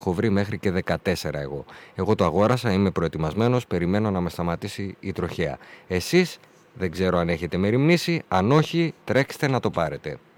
έχω βρει μέχρι και 14 εγώ. Εγώ το αγόρασα, είμαι προετοιμασμένος, περιμένω να με σταματήσει η τροχέα. Εσείς δεν ξέρω αν έχετε μεριμνήσει, αν όχι τρέξτε να το πάρετε.